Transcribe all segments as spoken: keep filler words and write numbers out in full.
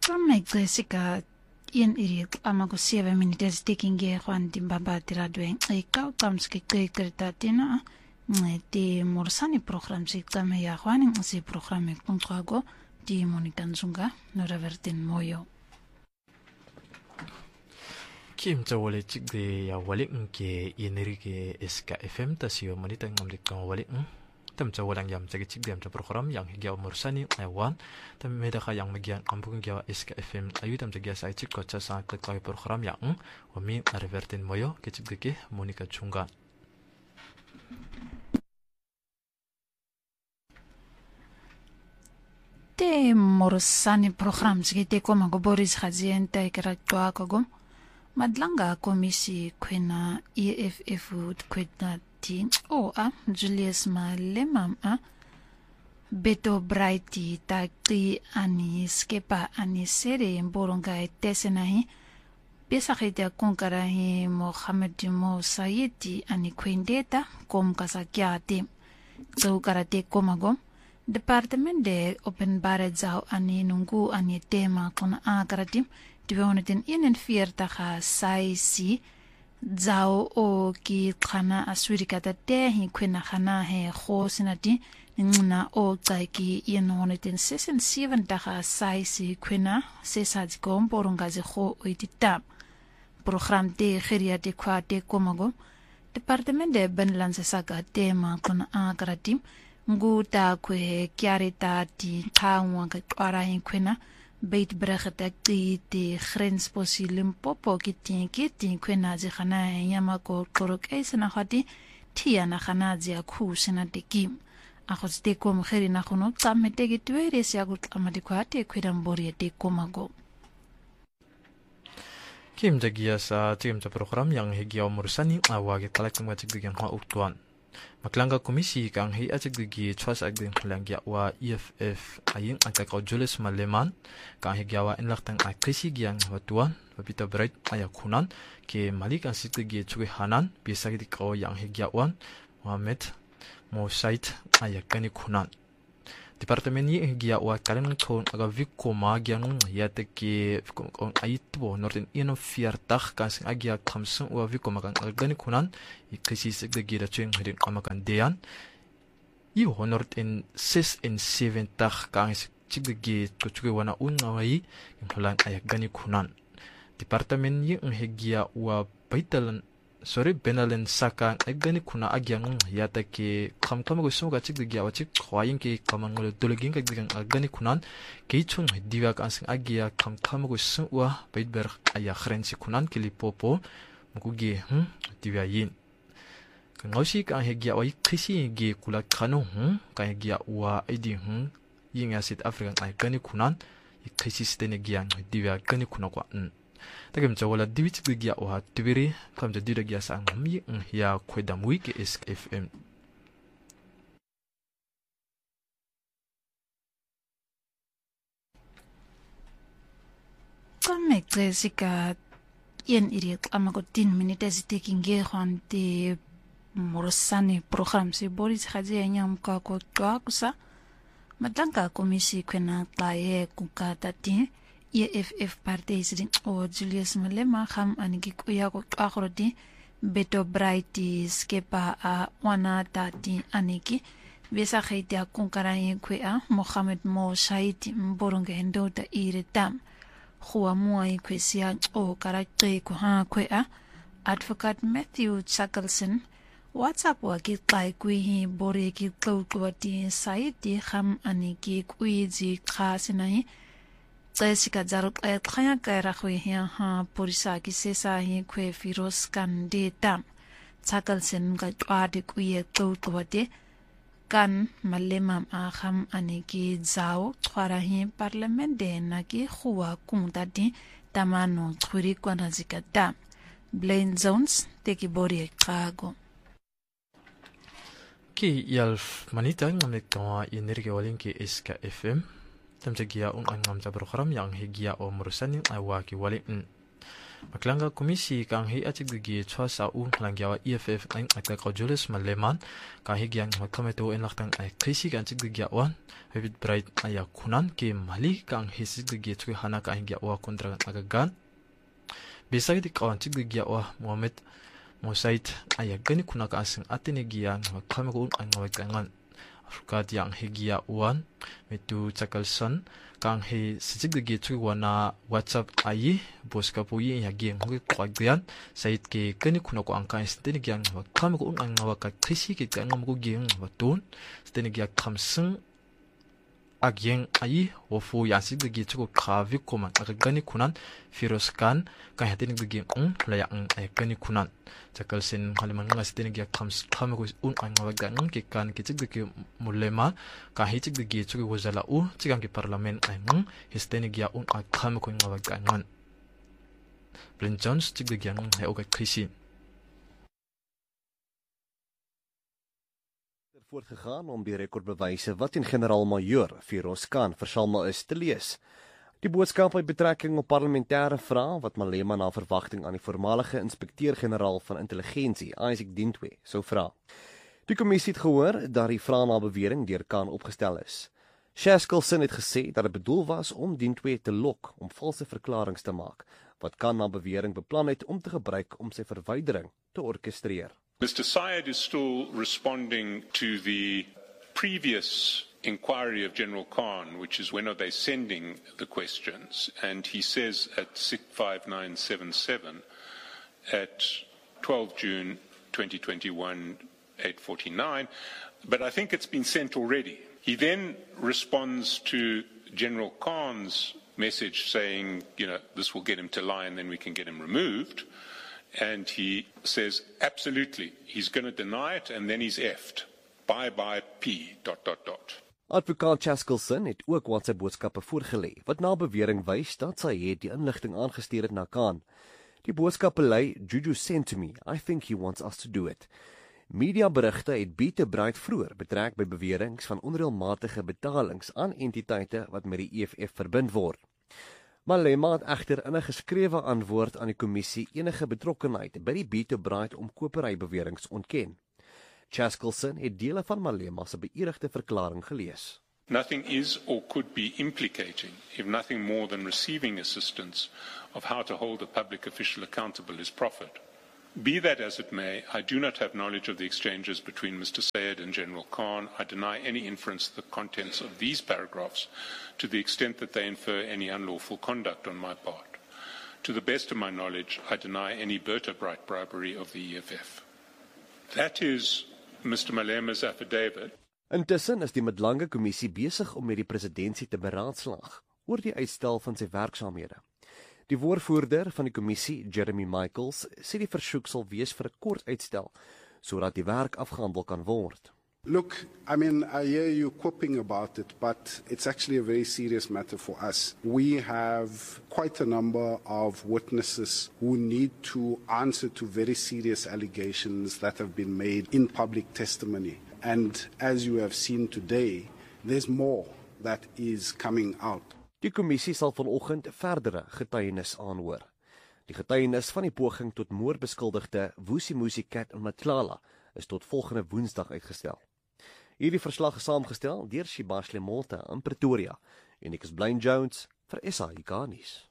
Kama iglesika ien iri ama ko sieve minutes taking ge Juan Timbaba tiradwe ikaw kams ke krita tina ti morsani program si kama ya Juan si program e kontrago di Monica Nzunga no revertin moyo Kim ta wale chik de ya wale nke yeneri ke S K F M ta siyo manita ngamdik kang wale tam ta walang yam ta chik dem ta program yang higya morsani aywan tam meda ka yang magian kampung gya S K F M ayu tam ta gya sa chik ko cha sa ka ka program yang wa mi revertin moyo ke chik de ke Monica Chunga te morsani program sigete koma go Boris Khazien ta ikra twa ko madlanga komisi kwena E F F kwena ti o a Julius Malema a Beto Brighty ta ti ani skepa ani sere mboronga tesenahi pesa khita konkara hi Mohammed Mo Sayeti ani kwendeta kom kasakyate so karate komagom Departement de Openbare zau ani nungu ani tema kona akaratim tweehonderd eenenveertig saisi zau o ki khana aswirikata te hi kwena khana he khosinati ngina o tsaki eenhonderd sesenseventig saisi kwena sesazi komporongazi kho oitita program te geriate kwate komago Departement de Binnenlandse Sake tema kona akaratim nguta kwe kiarita ti thawa ka twara hin kwena beit bregeta ti ti grensposie Limpopo ki tin ki tin kwena zi khana yama ko korok esena khati tia na khana zi akhusena tekim akhoste kom kheri na khono tsamete ki twere sia ku tsamati khwate kwera mbori te komago Kim jagia sa tim ta program yang higya morsani awage kalak ngachik digan ha uktuan Maklanga komisi kang hi achik digi chwas agdin langya wa E F F aying angka Julius Maleman kang hi gyawa inlaktang akrisi gyang watuan wapita bright ayakunan ke malik ang sitigi chugi hanan bisagi di ko yang hi gyawan Mohammed Mo Sayet ayakani kunan Departement yi higya wa kalang kon aga vikko ma gyang yate ke kon ayitbo norten ino fiertag kan sing agya kamsun wa vikko ma kan agani kunan ikrisi sigdigi da cheng hedin amakan dean i honorten ses en seventig kan sigdigi chugi wana unawai imlan ayakani kunan Departement yi higya wa baitalan sorry benalen saka agani kuna agyang yata ke kam kam go suga chik de gyawa chik khwayin ke kamangol dologin ka digang agani kunan ke chun diwa ka asing agya kam kam go suwa baitber aya khrensi kunan ke Limpopo mukugi hm diwa yin ka ngosi ka hegya wa khisi ge kula khano hm ka hegya wa idi hm yinga South African agani kunan khisi stene gyang diwa agani kuna kwa Tagim wala diwit gya wa tibiri kam da dira gya sa ngami ya kwedam wiki S K F M Kame klesika ien iri amago tin minutes taking ge Juan ti morsani program si Boris Khazien nyam ka ko twa kusa madanga komisi kwena tlaye kukata ti E F F party sidin o Julius Malema kham anigi kuya ko akhroti Beto Brighty skepa a wana tati anigi besa khaitia kunkaraye kuya Mohammed Mo Sayet mboronge hendo ta iritam khuwa muai kwesia o karakte ko ha kuya Advocate Matthew Chuckleson WhatsApp wa ki kai kui hi bore ki klau kwati Sayet kham anigi kuiji khasinahi Jessica Zaruk ay kaya kaya rakwe hiya ha porisa ki sesa hi kwe Firoz kan de tam Chakal sen ka twade kuye klau kwate kan Malema a kham aniki zao twara hi parliament de na ki khuwa kumtati tamano tkhuri kwana zikata Blaine Jones teki bori kago Ki yalf manita ngamek tawa energi walin ki S K F M Tam jagia un angam ta program yang higia o morsani awa ki wali Maklanga komisi kang hi achik digi chwa sa u langyawa E F F ang agtakaw Julius Maleman kang higyang magkameto en laktang ay krisi kang chik digi awan David Bright ay kunan ki mali kang hisik digi chuk hana kang higyawa kontra agagan bisag di kawan chik digi awa Mohamed Mosaid ay gani kuna ka asing atinigiyang magkameko ang magkangan Afrikat yang higia uan mitu chakalson kang he sijig digi chuk wana WhatsApp ayi boska puyi ya geng hoki kwagdian sait ke kani kuna ko angka steni gyang kam ko ang ngawaka krisi ke kang mo geng watun steni gyak khamsung agyeng ayi wofu ya sig digi chuk khavi koman agani kunan firoskan ka hatin digi un laya ang ay kani kunan chakalsen haliman nga steni gyak khams kham ko un ang ngawaka ng ke kan ke chig digi mulema ka hi chig digi chuk wazala u chigang ki parliament ay ng histeni gya un ak kham ko ngawaka ngan Brent Jones chig digi ang hay oga krisi voortgegaan om die rekordbewyse wat in generaal-majoor Firoz Khan versamel is te lees. Die boodskap het betrekking op parlementêre vrae wat Malema na verwagting aan die voormalige inspekteur-generaal van intelligensie, Isaac Dintwe, sou vra. Die kommissie het gehoor dat die vrae na bewering deur Khan opgestel is. Shaskelson het gesê dat dit bedoel was om Dintwe te lok om valse verklaringe te maak, wat Khan na bewering beplan het om te gebruik om sy verwydering te orkestreer. Mister Syed is still responding to the previous inquiry of General Khan, which is when are they sending the questions, and he says at six five nine seven seven at twelve June twenty twenty-one, eight forty-nine, but I think it's been sent already. He then responds to General Khan's message saying, you know, this will get him to lie and then we can get him removed. And he says, absolutely, he's going to deny it and then he's effed. Bye bye P, dot, dot, dot. Advokaat Shaskelson het ook wat sy boodskappe voorgelê, wat na bewering wys dat sy het die inligting aangestuur het na Khan. Die boodskappe lei, Juju sent to me, I think he wants us to do it. Mediaberigte het Beate Bright vroeër betrek by beweringe van onreëlmatige betalings aan entiteite wat met die E F F verbind word. Malema het egter in 'n geskrewe antwoord aan die kommissie enige betrokkenheid by die Beate Bright omkoperybeweringe ontken. Shaskelson het dele van Malema se beëdigde verklaring gelees. Nothing is or could be implicating, if nothing more than receiving assistance of how to hold a public official accountable is proffered. Be that as it may, I do not have knowledge of the exchanges between Mister Syed and General Khan. I deny any inference of the contents of these paragraphs to the extent that they infer any unlawful conduct on my part. To the best of my knowledge, I deny any Berta Bright bribery of the E F F. That is Mister Malema's affidavit. Intussen is die Midlange Kommissie besig om met die presidentsie te beraadslaag oor die uitstel van sy werksaamhede. Die woordvoerder van die kommissie, Jeremy Michaels, sê die versoek sal wees vir 'n kort uitstel sodat die werk afgehandel kan word. Look, I mean, I hear you quipping about it, but it's actually a very serious matter for us. We have quite a number of witnesses who need to answer to very serious allegations that have been made in public testimony. And as you have seen today, there's more that is coming out. Die kommissie sal vanoggend verdere getuienis aanhoor. Die getuienis van die poging tot moord beskuldigde Vusimuzi Cat in Matlala is tot volgende Woensdag uitgestel. Hierdie verslag is saamgestel deur Shibas Lemonte in Pretoria en ek is Blaine Jones vir S A I K nuus.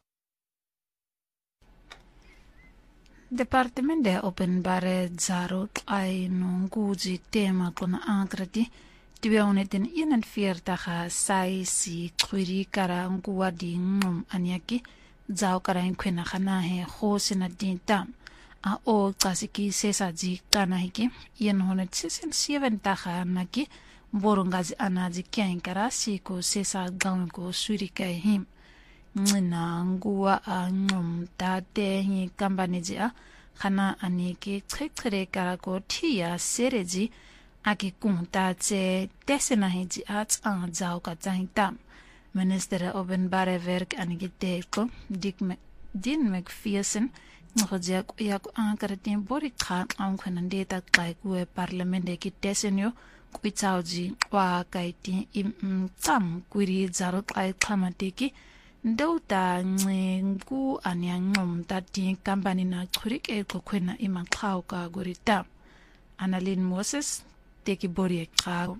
Departement de Openbare Zaruk ay nunguzi tema kona angrati tweehonderd eenenveertig sai si kwiri kara nguwa di ngum anyaki zao kara inkwena khana he khose na dinta a o tsasiki sesa ji kana hiki honderd zesenzeventig naki borongazi anazi kyankara siko sesa gawngo surika him ngina nguwa a ngum tate hi kambaniji a khana aniki tsekere kara ko thia sereji aki kunta tse tesena hiji ats ang zao ka tam Minister Openbare Werk en Gedeelte Dean McPherson ngojak yak ankaratin borika ang khanandeta kai ku parliament ki tesenyo kuitsauji wa kaiti im tsam kwiri zaro kai khamatiki ndauta ngu anyangum tati company na churik e kokwena imakau ka gorita Annalyn Moses teki bori ekau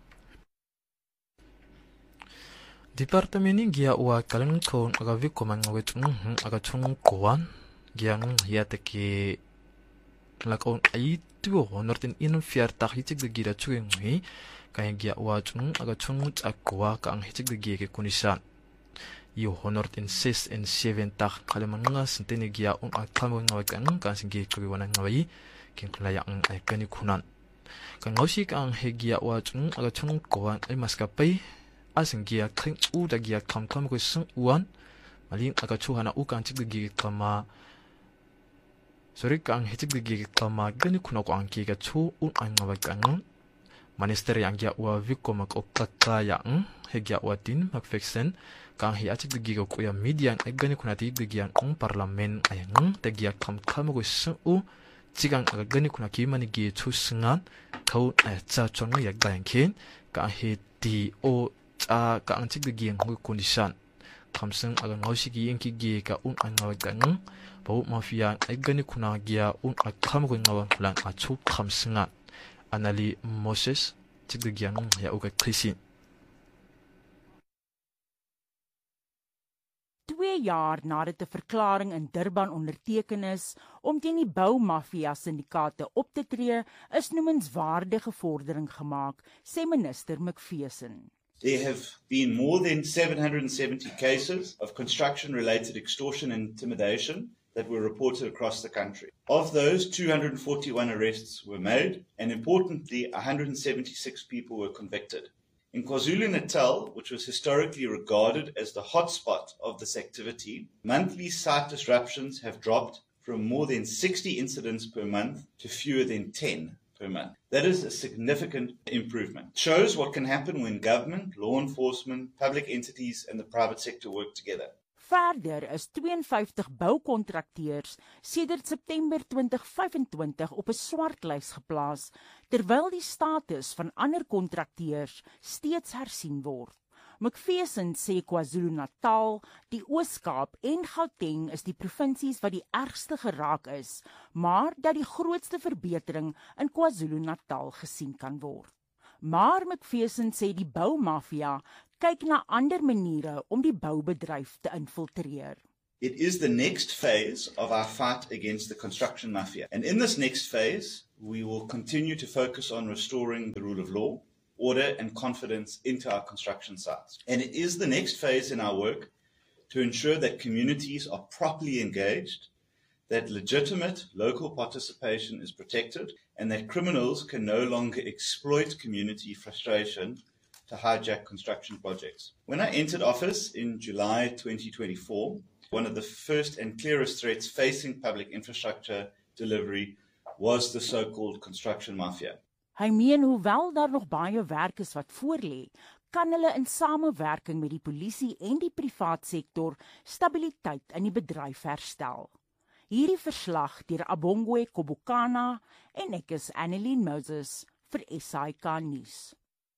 Departameni gia wa kaleng kon aga viko mangawet mhm aga chung koan giang ya teki lakon ai tu honortin in fiar ta hitik de gira chuing mi kaya gia wa chung aga chung akwa ka ang hitik de gie kunisan yu honortin six and seven ta kalemanga sinteni gia un akamo ngawa kan kan singi kuwi wana ngawai kin klaya ang ai kani kunan kan ngausi ka ang hegia wa chung aga chung koan ai maskapai asing gia kring u da gia kam kam ko sung uan malin aga chu hana u kan chik gi kama sorry kang hitik gi kama gani kuna ko angki ga chu un ang wa kan minister yang gia wa viko mak okka yang he gia wa tin mak fixen kang hi achik gi ko ya media ai gani kuna ti gi an ong parliament ayang te gia kam kam ko sung u chigang aga gani kuna ki mani gi chu sungan thau a cha chong ya gang khin ka he ti o a ka ang chik de giang ko kondisyon kamseng aga ngausi gi engki gi ka un angaw gang bo mafia ai gani kuna gia un akham ko ngaw lang a chu khamsenga Anali Moses chik de giang ya uga krisin Twee jaar nadat 'n verklaring in Durban onderteken is om teen die boumafia syndikaate op te tree, is noemenswaardige vordering gemaak, sê minister McPherson. There have been more than seven hundred seventy cases of construction-related extortion and intimidation that were reported across the country. Of those, two hundred forty-one arrests were made, and importantly, one hundred seventy-six people were convicted. In KwaZulu-Natal, which was historically regarded as the hotspot of this activity, monthly site disruptions have dropped from more than sixty incidents per month to fewer than ten per month. That is a significant improvement. It shows what can happen when government, law enforcement, public entities and the private sector work together. Verder is tweeënvyftig boukontrakteurs sedert September twintig vyf-en-twintig op 'n swartlys geplaas, terwyl die status van ander kontrakteurs steeds hersien word. McPherson sê KwaZulu-Natal, die Oos-Kaap en Gauteng is die provinsies wat die ergste geraak is, maar dat die grootste verbetering in KwaZulu-Natal gesien kan word. Maar McPherson sê die boumafia kyk na ander maniere om die boubedryf te infiltreer. It is the next phase of our fight against the construction mafia. And in this next phase, we will continue to focus on restoring the rule of law, order and confidence into our construction sites. And it is the next phase in our work to ensure that communities are properly engaged, that legitimate local participation is protected, and that criminals can no longer exploit community frustration to hijack construction projects. When I entered office in July twenty twenty-four, one of the first and clearest threats facing public infrastructure delivery was the so-called construction mafia. Hy meen hoewel daar nog baie werk is wat voorlê, kan hulle in samewerking met die polisie en die privaat sektor stabiliteit in die bedryf herstel. Hierdie verslag deur Abongwe Kobokana en ek is Annalyn Moses vir S A I K nuus.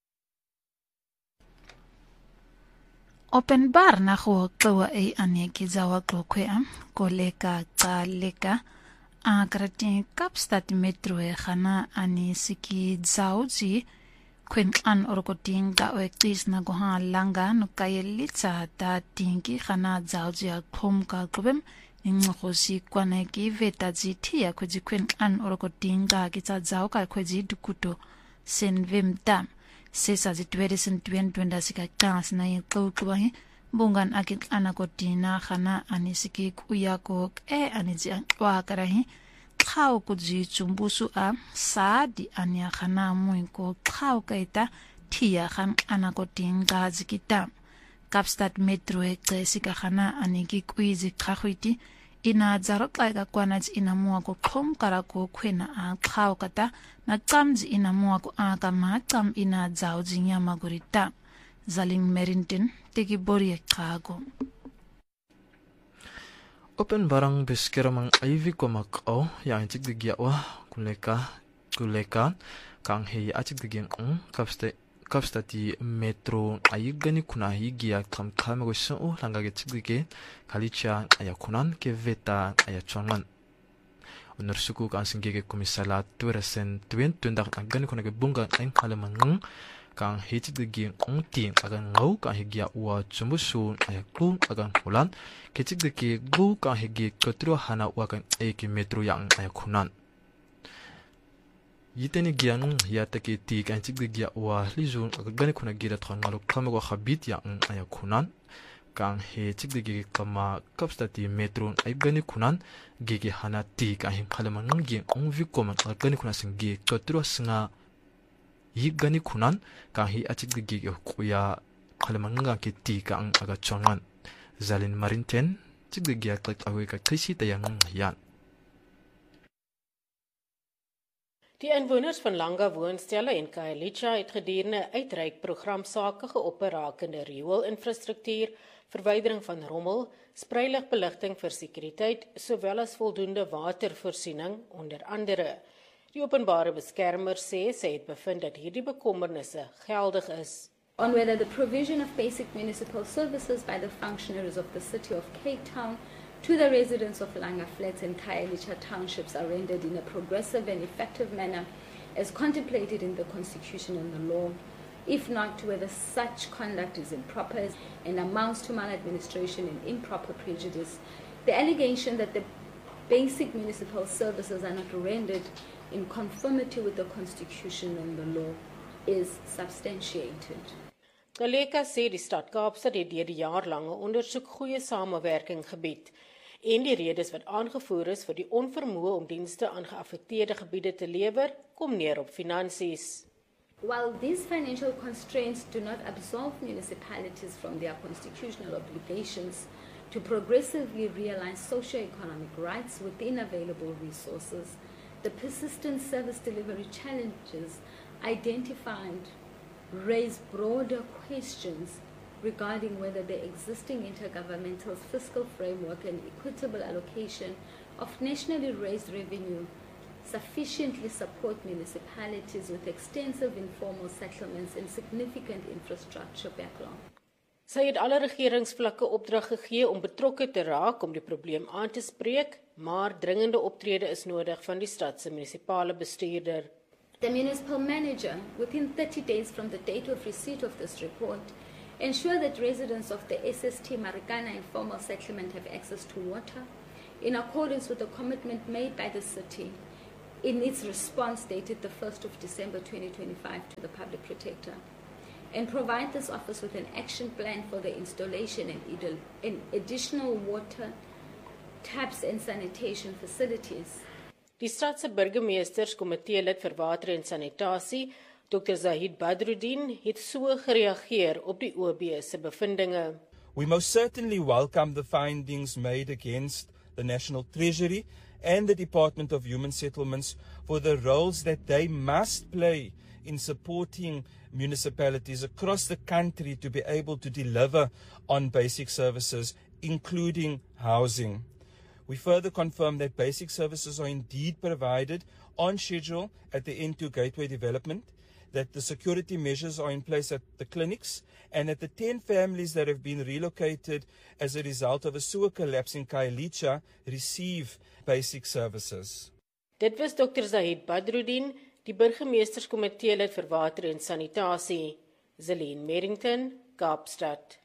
Openbar na go tloa e aneki zawa klokwea koleka tsaleka a kratin Kapstad metro e khana ani siki zauji kwen an orokoting ga oektis na go ha langa no kayelitsa ta tingi khana zauji a khom ka klubem ingokhosi kwana ki veta jitia kweji kwen an orokoting ga kitsa zau ka kweji dukuto senvemta sesa zitwede sentwen twenda sika chance na yekukwahi bungan akit anakotina khana anisiki kuyako e aniji wa karahi khau kuji chumbusu a saadi anya khana muinko khau kaita thia khan anakotinga zikita Kapstad metro e sika khana aniki kuizi khahwiti ina zarotla ka kwanaj ina muako khom karako khwena a khau kata na tsamji ina muako a kama tsam ina zawji nyama gurita Zaling Merintin tegi bori kago Open barang beskeramang aivi komak o yang cik digya wa kuleka kuleka kang hei acik digyang ang kapste kapsta ti metro ayigani kuna higi ya kamkame go so langa ge tigige kalicha ayakunan ke veta ayachongan onor suku kan singge komisala tuersen twin tundak agani kuna ge bunga ang halamangang kang hitigigi ongti agan ngau ka higia wa chumusu ayaklu agan hulan ketigigi gu ka higi kotro hana wa kan eki metro yang ayakunan yiteni giang yatake ti kan tigigi wa lizun agani kuna gira tkhangalo kamago khabit yang ayakunan kang he tigigi kama kapstati metro aigani kunan gigi hana ti ka him khalamangang gi ongvi koma agani kuna singi kotro singa yigani kunan kang hi achigigi kuya khalamanga ke ti kang aga chongan zalin marinten chigigi atlak awe ka krisi tayang yan. Die inwoners van Langa woonstelle en Khayelitsha het gedurende 'n uitreikprogram sake geopper rakende riool-infrastruktuur, verwydering van rommel, spreiligbeligting vir sekuriteit, sowel as voldoende watervoorsiening onder andere. Die openbare beskermer sê sy het bevind dat hierdie bekommernisse geldig is. On whether the provision of basic municipal services by the functionaries of the city of Cape Town to the residents of Langa Flats and Khayelitsha townships are rendered in a progressive and effective manner as contemplated in the Constitution and the law. If not, whether such conduct is improper and amounts to maladministration and improper prejudice. The allegation that the basic municipal services are not rendered in conformity with the Constitution and the law is substantiated. Galeka sê die stad Kaapstad het deur die jaarlange ondersoek goeie samewerking gebied en die redes wat aangevoer is vir die onvermoë om dienste aan geaffekteerde gebiede te lewer, kom neer op finansies. While these financial constraints do not absolve municipalities from their constitutional obligations to progressively realize socio-economic rights within available resources, the persistent service delivery challenges identified raise broader questions regarding whether the existing intergovernmental fiscal framework and equitable allocation of nationally raised revenue sufficiently support municipalities with extensive informal settlements and significant infrastructure backlog. Sy het alle regeringsvlakke opdrag gegee om betrokke te raak om die probleem aan te spreek, maar dringende optrede is nodig van die stad se munisipale bestuurder. The municipal manager, within thirty days from the date of receipt of this report, ensure that residents of the S S T Marikana informal settlement have access to water, in accordance with the commitment made by the city in its response dated the first of December twenty twenty-five to the Public Protector, and provide this office with an action plan for the installation and additional water, taps and sanitation facilities. Die stad se burgemeesterskomitee lid vir water en sanitasie, Dokter Zahid Badruddin, het so gereageer op die O B se bevindinge. We most certainly welcome the findings made against the National Treasury and the Department of Human Settlements for the roles that they must play in supporting municipalities across the country to be able to deliver on basic services, including housing. We further confirm that basic services are indeed provided on schedule at the N two Gateway development, that the security measures are in place at the clinics, and that the ten families that have been relocated as a result of a sewer collapse in Khayelitsha receive basic services. Dit was Dokter Zahid Badruddin, die burgemeesterskomitee lid vir water en sanitasie, Zelene Merrington, Kaapstad.